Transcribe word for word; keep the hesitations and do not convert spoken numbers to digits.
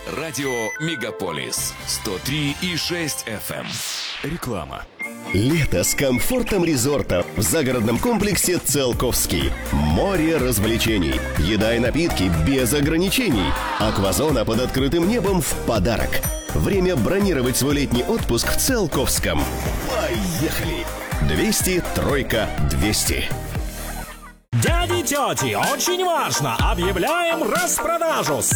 Радио Мегаполис сто три и шесть эф эм. Реклама. Лето с комфортом резорта в загородном комплексе «Циолковский». Море развлечений, еда и напитки без ограничений. Аквазона под открытым небом в подарок. Время бронировать свой летний отпуск в Циолковском. Поехали! двести, тройка, двести. Дяди, тети, очень важно! Объявляем распродажу!